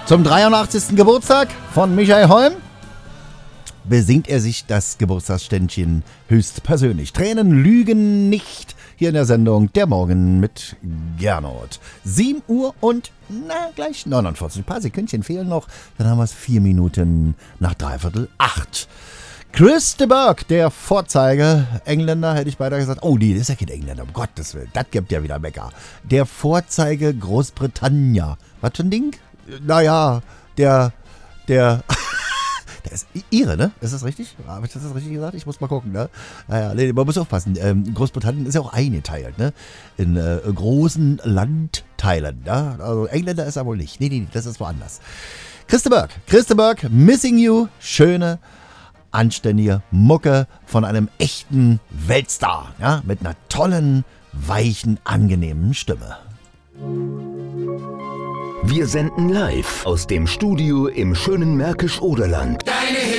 Zum 83. Geburtstag von Michael Holm besingt er sich das Geburtstagsständchen höchstpersönlich. Tränen lügen nicht. Hier in der Sendung Der Morgen mit Gernot. 7 Uhr und gleich 49. Ein paar Sekündchen fehlen noch. Dann haben wir es 4 Minuten nach 7:45. Chris de Burgh, der Vorzeige-Engländer, hätte ich beinahe gesagt. Oh, nee, das ist ja kein Engländer, um Gottes Willen. Das gibt ja wieder Mecker. Der Vorzeige Großbritannia. Was für ein Ding? Naja, der ist Ire, ne? Ist das richtig? Habe ich das richtig gesagt? Ich muss mal gucken, ne? Naja, nee, man muss aufpassen. Großbritannien ist ja auch eingeteilt, ne? In großen Landteilen, ne? Also Engländer ist er wohl nicht. Nee, das ist woanders. Chris de Burgh, Missing You. Schöne, anständige Mucke von einem echten Weltstar, ja? Mit einer tollen, weichen, angenehmen Stimme. Wir senden live aus dem Studio im schönen Märkisch-Oderland. Deine